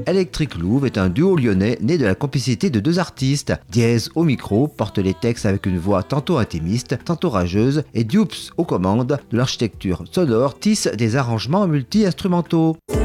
Electric Louvre est un duo lyonnais né de la complicité de deux artistes. Diez au micro porte les textes avec une voix tantôt intimiste, tantôt rageuse, et Dupes aux commandes de l'architecture sonore tisse des arrangements multi-instrumentaux.